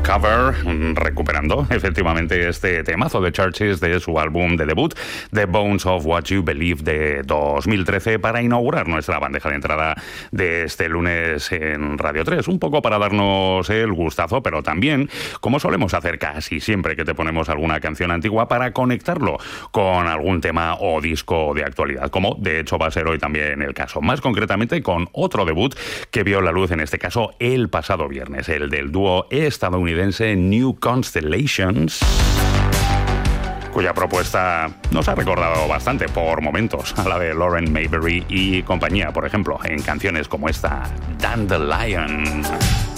cover, recuperando efectivamente este temazo de Churches de su álbum de debut, The Bones of What You Believe, de 2013, para inaugurar nuestra bandeja de entrada de este lunes en Radio 3. Un poco para darnos el gustazo, pero también, como solemos hacer casi siempre que te ponemos alguna canción antigua, para conectarlo con algún tema o disco de actualidad, como de hecho va a ser hoy también el caso. Más concretamente con otro debut que vio la luz, en este caso el pasado viernes, el del dúo estadounidense New Constellations, cuya propuesta nos ha recordado bastante por momentos a la de Lauren Mayberry y compañía, por ejemplo, en canciones como esta, Dandelion.